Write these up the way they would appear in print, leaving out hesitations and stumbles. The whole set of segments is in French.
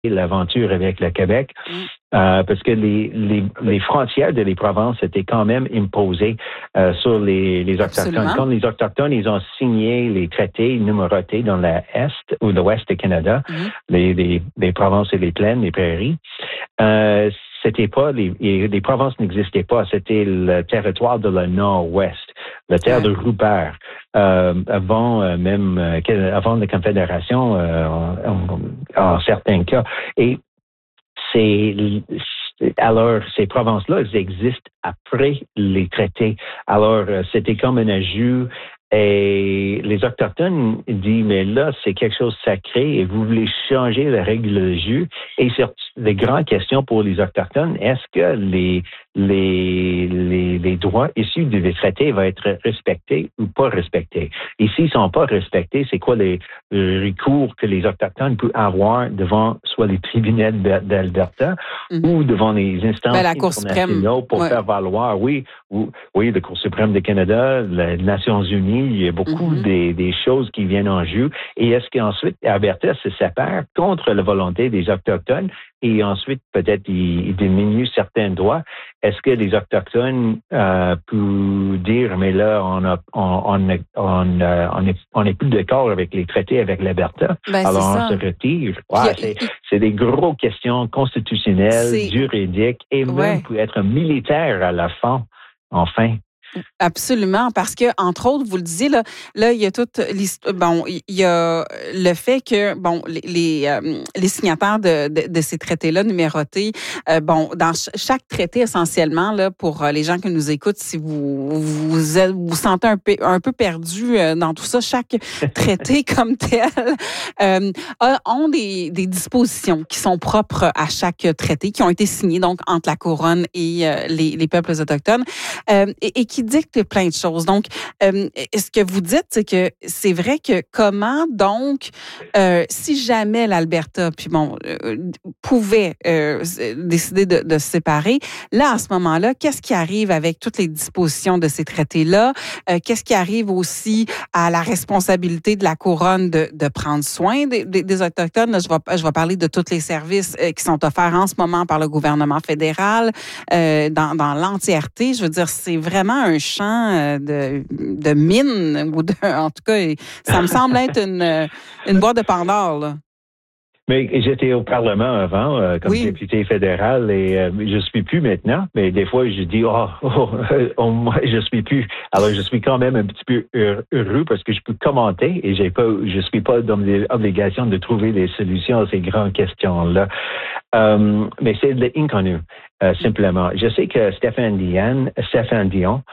l'aventure avec le Québec, parce que les frontières de les provinces étaient quand même imposées sur les Autochtones. Absolument. Quand les Autochtones, ils ont signé les traités numérotés dans l'Est ou l'Ouest du Canada, les provinces et les plaines, les prairies, c'était pas les provinces n'existaient pas, c'était le territoire de le Nord-Ouest, la terre de Rupert. Avant avant la Confédération, en certains cas. Et alors, ces provinces-là, elles existent après les traités. Alors, c'était comme un ajout. Et les Autochtones disent, mais là, c'est quelque chose de sacré et vous voulez changer les règles du jeu. Et c'est les grandes questions pour les Autochtones, est-ce que les droits issus des traités vont être respectés ou pas respectés? Et s'ils ne sont pas respectés, c'est quoi les recours que les Autochtones peuvent avoir devant soit les tribunaux d'Alberta ou devant les instances internationales pour faire valoir, la Cour suprême du Canada, les Nations unies, il y a beaucoup des choses qui viennent en jeu. Et est-ce qu'ensuite, Alberta se sépare contre la volonté des Autochtones et ensuite, peut-être, il diminue certains droits? Est-ce que les Autochtones peuvent dire, mais là, on n'est plus d'accord avec les traités avec l'Alberta, alors on se retire. C'est des grosses questions constitutionnelles, juridiques et même peut être militaires à la fin, enfin. Absolument, parce que entre autres, vous le disiez là, il y a toute l'histoire. Bon, il y a le fait que les signataires de ces traités-là numérotés, dans chaque traité essentiellement là, pour les gens qui nous écoutent, si vous sentez un peu perdu dans tout ça, chaque traité comme tel ont des dispositions qui sont propres à chaque traité, qui ont été signés donc entre la couronne et les peuples autochtones, et qui dicte plein de choses. Donc, ce que vous dites, c'est que c'est vrai que comment donc, si jamais l'Alberta pouvait décider de se séparer, là, à ce moment-là, qu'est-ce qui arrive avec toutes les dispositions de ces traités-là? Qu'est-ce qui arrive aussi à la responsabilité de la couronne de prendre soin des Autochtones? Là, je vais parler de tous les services qui sont offerts en ce moment par le gouvernement fédéral dans l'entièreté. Je veux dire, c'est vraiment un champ de mine, en tout cas, ça me semble être une boîte de Pandore, là. Mais j'étais au Parlement avant, comme député fédéral, et je suis plus maintenant. Mais des fois, je dis, moi, je suis plus. Alors, je suis quand même un petit peu heureux parce que je peux commenter et je suis pas dans l'obligation de trouver des solutions à ces grandes questions-là. Mais c'est de l'inconnu, simplement. Je sais que Stéphane Dion,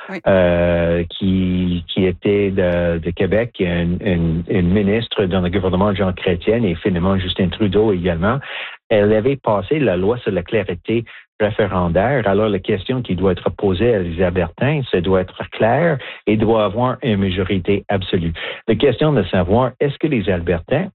qui était de Québec, une ministre dans le gouvernement Jean Chrétien et finalement Justin Trudeau également, elle avait passé la loi sur la clarté référendaire. Alors, la question qui doit être posée à les Albertains, ça doit être clair et doit avoir une majorité absolue. La question de savoir, est-ce que les Albertains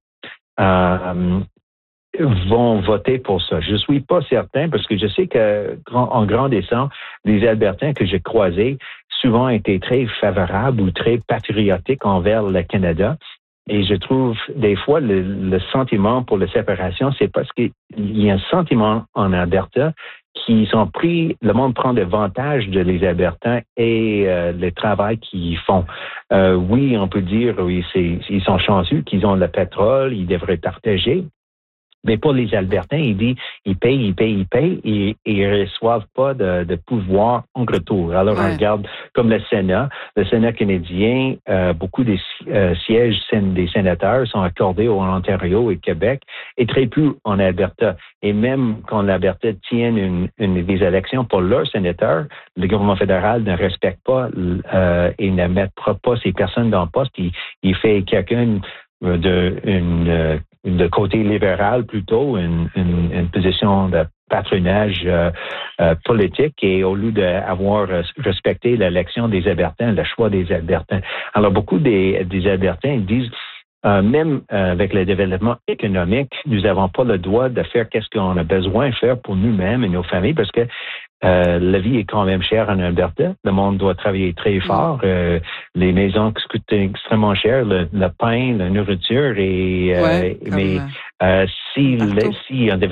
vont voter pour ça. Je suis pas certain parce que je sais que en grandissant, les Albertains que j'ai croisés souvent étaient très favorables ou très patriotiques envers le Canada. Et je trouve des fois le sentiment pour la séparation, c'est parce qu'il y a un sentiment en Alberta le monde prend davantage de les Albertains et le travail qu'ils font. Oui, on peut dire, ils sont chanceux qu'ils ont le pétrole, ils devraient partager. Mais pour les Albertains, ils payent et ils reçoivent pas de pouvoir en retour. Alors, on regarde comme le Sénat canadien, beaucoup des sièges des sénateurs sont accordés en Ontario et Québec et très peu en Alberta. Et même quand l'Alberta tient des élections pour leurs sénateurs, le gouvernement fédéral ne respecte pas et ne mettra pas ces personnes dans le poste. Il fait quelqu'un de côté libéral plutôt, une position de patronage politique et au lieu d'avoir respecté l'élection des Albertains, le choix des Albertains. Alors, beaucoup des Albertains disent, même avec le développement économique, nous n'avons pas le droit de faire qu'est-ce qu'on a besoin de faire pour nous-mêmes et nos familles parce que la vie est quand même chère en Alberta. Le monde doit travailler très fort. Les maisons coûtent extrêmement cher. Le pain, la nourriture. Si on devait